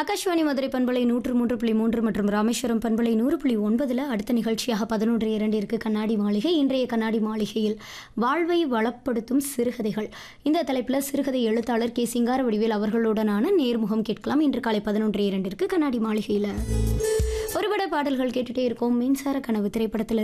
ஆகாஷ்வாணி மதுரை பண்பலை 103.3 மற்றும் ராமேஸ்வரம் பண்பலை 100.9 அடுத்த நிகழ்ச்சியாக 11:02 கண்ணாடி மாளிகை. இன்றைய கண்ணாடி மாளிகையில் வாழ்வை வளப்படுத்தும் சிறுகதைகள் இந்த தலைப்பில் சிறுகதை எழுத்தாளர் கே சிங்காரவடிவேல் அவர்களுடனான நேர்முகம் கேட்கலாம். இன்று காலை 11:02 கண்ணாடி மாளிகையில் ஒருபட பாடல்கள் கேட்டுட்டே இருக்கோம். மின்சார கனவு திரைப்படத்தில்